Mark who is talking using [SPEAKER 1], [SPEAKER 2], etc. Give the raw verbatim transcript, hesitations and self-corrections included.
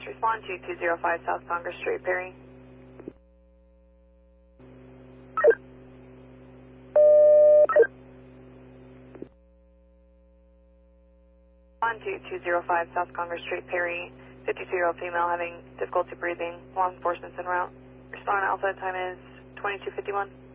[SPEAKER 1] Respond to two zero five South Congress Street, Perry. Respond to two zero five South Congress Street, Perry. fifty-two-year-old female having difficulty breathing. Law enforcement's en route. Respond Alpha, time is twenty-two fifty-one.